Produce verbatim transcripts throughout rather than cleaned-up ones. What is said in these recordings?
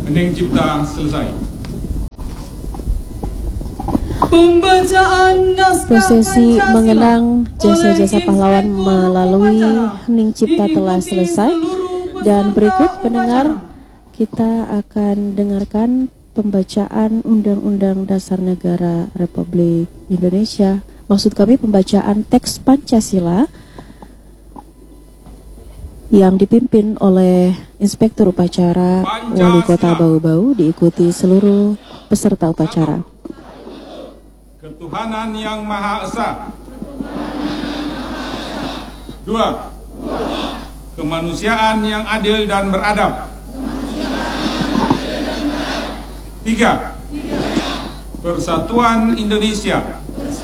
Hening Cipta selesai. Pembacaan naskah Prosesi Pancasila mengenang jasa-jasa oleh pahlawan Inspektur melalui Upacara Hening Cipta telah diikuti selesai. seluruh Dan peserta berikut pendengar, upacara. kita akan dengarkan pembacaan Undang-Undang Dasar Negara Republik Indonesia. Maksud kami pembacaan teks Pancasila yang dipimpin oleh Inspektur Upacara Wali Kota Bau-Bau, diikuti seluruh peserta upacara. Ketuhanan Yang Maha Esa. Dua. Kemanusiaan yang adil dan beradab. Tiga. Persatuan Indonesia.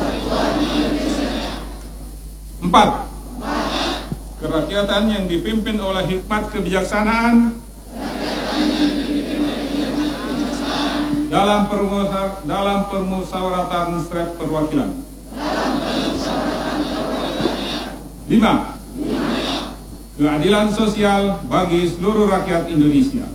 Empat. Kerakyatan yang dipimpin oleh hikmat kebijaksanaan dalam permusyawaratan dalam permusyawaratan strep perwakilan. Lima. Keadilan sosial bagi seluruh rakyat Indonesia.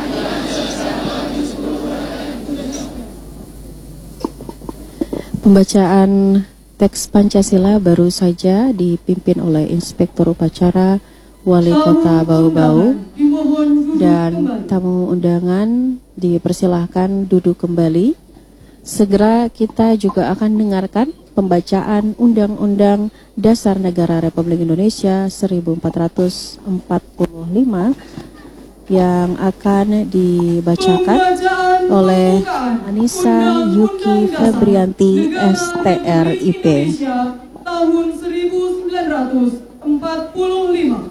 Pembacaan teks Pancasila baru saja dipimpin oleh Inspektur Upacara Wali Kota Bau-Bau, dan tamu undangan dipersilahkan duduk kembali. Segera kita juga akan dengarkan pembacaan Undang-Undang Dasar Negara Republik Indonesia seribu empat ratus empat puluh lima yang akan dibacakan oleh Anissa Yuki Febrianti, S T R I P. Tahun seribu sembilan ratus empat puluh lima.